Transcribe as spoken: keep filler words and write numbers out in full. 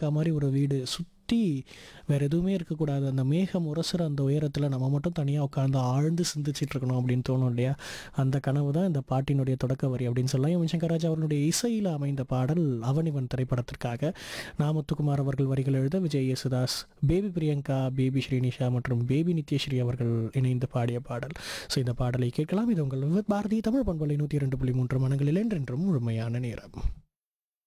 இருக்க மாதிரி ஒரு வீடு, சுற்றி வேறு எதுவுமே இருக்கக்கூடாது, அந்த மேகம் உரசுற அந்த உயரத்தில் நம்ம மட்டும் தனியாக உட்காந்து ஆழ்ந்து சிந்திச்சிட்டு இருக்கணும் அப்படின்னு தோணும் இல்லையா? அந்த கனவு தான் இந்த பாட்டினுடைய தொடக்க வரி அப்படின்னு சொல்லலாம். யுவன் சங்கர் ராஜா அவர்களுடைய இசையில் அமைந்த பாடல் அவனிவன் திரைப்படத்திற்காக நாமத்துக்குமார் அவர்கள் வரிகள் எழுத விஜய் யேசுதாஸ், பேபி பிரியங்கா, பேபி ஸ்ரீனிஷா மற்றும் பேபி நித்யஸ்ரீ அவர்கள் இணைந்து பாடிய பாடல். ஸோ இந்த பாடலை கேட்கலாம். இது உங்கள் பாரதி தமிழ் பண்பலை நூற்றி இரண்டு புள்ளி மூன்று மனங்களில் என்றென்றும் முழுமையான நேரம்.